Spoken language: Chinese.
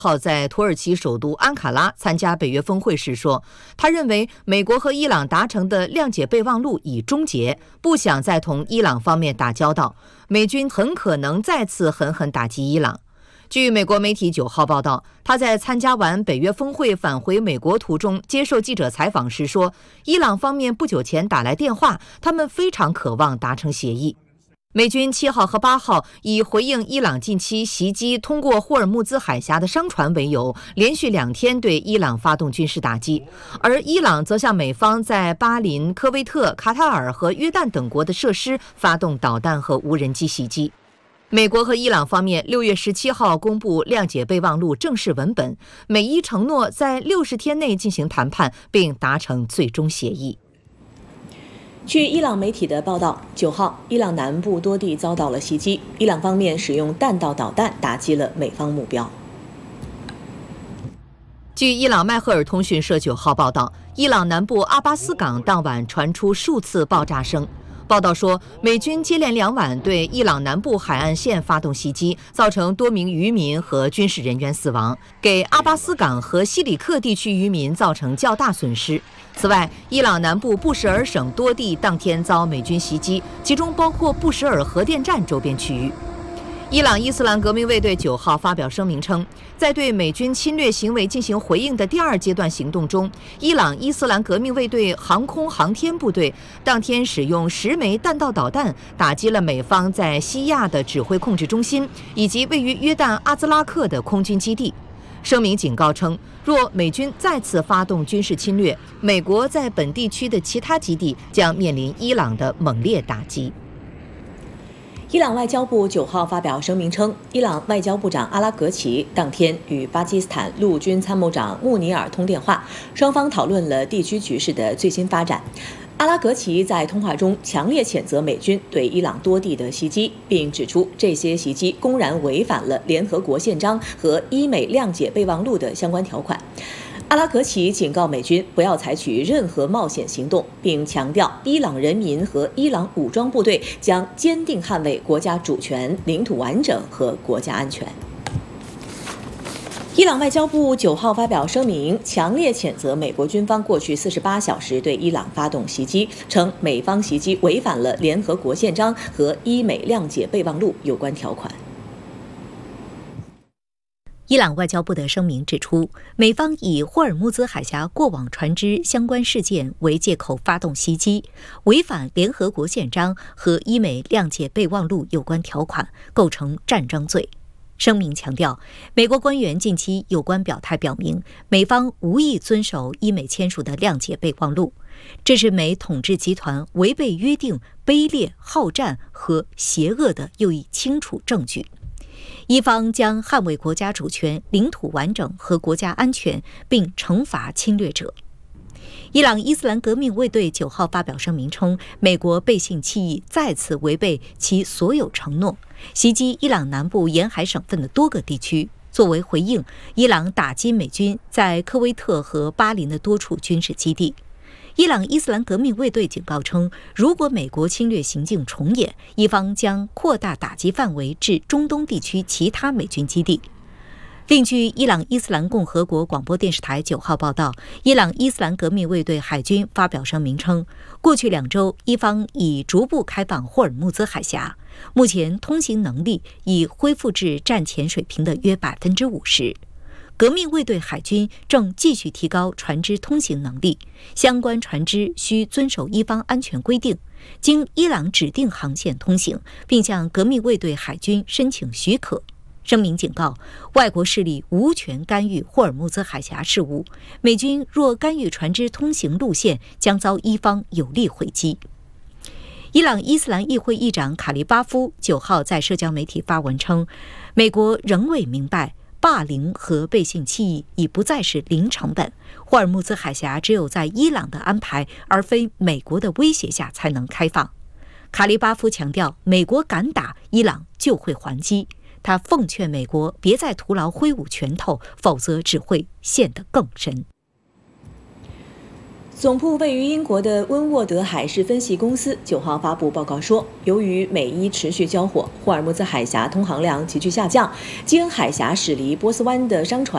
号在土耳其首都安卡拉参加北约峰会时说，他认为美国和伊朗达成的谅解备忘录已终结，不想再同伊朗方面打交道，美军很可能再次狠狠打击伊朗。据美国媒体9号报道，他在参加完北约峰会返回美国途中接受记者采访时说，伊朗方面不久前打来电话，他们非常渴望达成协议。美军7号和8号以回应伊朗近期袭击通过霍尔木兹海峡的商船为由，连续2天对伊朗发动军事打击，而伊朗则向美方在巴林、科威特、卡塔尔和约旦等国的设施发动导弹和无人机袭击。美国和伊朗方面6月17号公布谅解备忘录正式文本，美伊承诺在60天内进行谈判，并达成最终协议。 据伊朗媒体的报道，9号，伊朗南部多地遭到了袭击，伊朗方面使用弹道导弹打击了美方目标。 据伊朗迈赫尔通讯社9号报道，伊朗南部阿巴斯港当晚传出数次爆炸声。报道说，美军接连2晚对伊朗南部海岸线发动袭击，造成多名渔民和军事人员死亡，给阿巴斯港和西里克地区渔民造成较大损失。此外，伊朗南部布什尔省多地当天遭美军袭击，其中包括布什尔核电站周边区域。伊朗伊斯兰革命卫队9号发表声明称，在对美军侵略行为进行回应的第2阶段行动中，伊朗伊斯兰革命卫队航空航天部队当天使用10枚弹道导弹打击了美方在西亚的指挥控制中心以及位于约旦阿兹拉克的空军基地。声明警告称，若美军再次发动军事侵略，美国在本地区的其他基地将面临伊朗的猛烈打击。 伊朗外交部9号发表声明称，伊朗外交部长阿拉格齐当天与巴基斯坦陆军参谋长穆尼尔通电话，双方讨论了地区局势的最新发展。阿拉格齐在通话中强烈谴责美军对伊朗多地的袭击，并指出这些袭击公然违反了联合国宪章和伊美谅解备忘录的相关条款。阿拉格齐警告美军不要采取任何冒险行动，并强调伊朗人民和伊朗武装部队将坚定捍卫国家主权、领土完整和国家安全。伊朗外交部9号发表声明，强烈谴责美国军方过去48小时对伊朗发动袭击，称美方袭击违反了联合国宪章和伊美谅解备忘录有关条款。 伊朗外交部的声明指出，美方以霍尔木兹海峡过往船只相关事件为借口发动袭击，违反联合国宪章和伊美谅解备忘录有关条款，构成战争罪。声明强调，美国官员近期有关表态表明，美方无意遵守伊美签署的谅解备忘录，这是美统治集团违背约定、卑劣、好战和邪恶的又一清楚证据。伊方将捍卫国家主权、领土完整和国家安全，并惩罚侵略者。伊朗伊斯兰革命卫队9号发表声明称，美国背信弃义，再次违背其所有承诺，袭击伊朗南部沿海省份的多个地区。作为回应，伊朗打击美军在科威特和巴林的多处军事基地。伊朗伊斯兰革命卫队警告称，如果美国侵略行径重演，伊方将扩大打击范围至中东地区其他美军基地。另据伊朗伊斯兰共和国广播电视台9号报道，伊朗伊斯兰革命卫队海军发表声明称，过去2周，伊方已逐步开放霍尔木兹海峡，目前通行能力已恢复至战前水平的约50%。革命卫队海军正继续提高船只通行能力，相关船只需遵守伊方安全规定，经伊朗指定航线通行，并向革命卫队海军申请许可。声明警告，外国势力无权干预霍尔木兹海峡事务，美军若干预船只通行路线，将遭伊方有力回击。伊朗伊斯兰议会议长卡利巴夫9号在社交媒体发文称，美国仍未明白霸凌和背信弃义已不再是零成本，霍尔木兹海峡只有在伊朗的安排而非美国的威胁下才能开放。卡利巴夫强调，美国敢打，伊朗就会还击。他奉劝美国别再徒劳挥舞拳头，否则只会陷得更深。 总部位于英国的温沃德海事分析公司9号发布报告说，由于美伊持续交火，霍尔木兹海峡通航量急剧下降，经海峡驶离波斯湾的商船